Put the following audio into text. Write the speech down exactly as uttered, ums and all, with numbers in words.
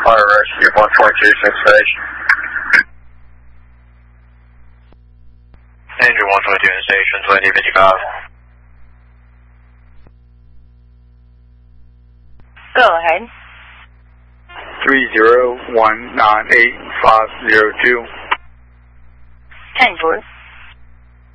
Fire rescue one twenty-two six station. Andrew one twenty-two in the station, twenty fifty-five. Go ahead. three zero one nine eight five zero two. ten four.